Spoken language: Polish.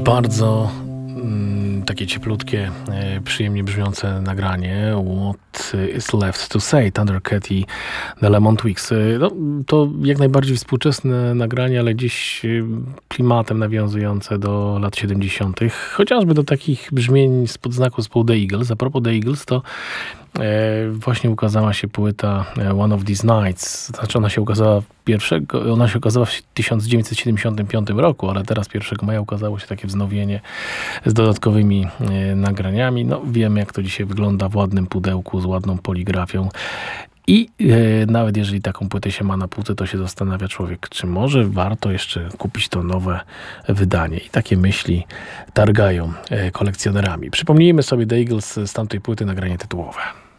Bardzo takie cieplutkie, przyjemnie brzmiące nagranie What is Left to Say, Thundercat i The Lemon Twigs. No, to jak najbardziej współczesne nagranie, ale dziś klimatem nawiązujące do lat 70., chociażby do takich brzmień spod znaku zespołu The Eagles. A propos The Eagles, to właśnie ukazała się płyta One of These Nights. Znaczy ona się ukazała w 1975 roku, ale teraz 1 maja ukazało się takie wznowienie z dodatkowymi nagraniami. No wiemy, jak to dzisiaj wygląda w ładnym pudełku z ładną poligrafią. I nawet jeżeli taką płytę się ma na półce, to się zastanawia człowiek, czy może warto jeszcze kupić to nowe wydanie. I takie myśli targają kolekcjonerami. Przypomnijmy sobie The Eagles z tamtej płyty, nagranie tytułowe.